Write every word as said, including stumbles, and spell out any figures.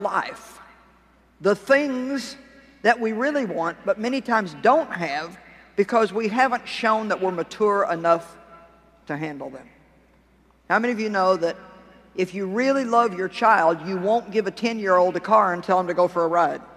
life. The things that we really want, but many times don't have because we haven't shown that we're mature enough to handle them. How many of you know that if you really love your child, you won't give a ten-year-old a car and tell him to go for a ride?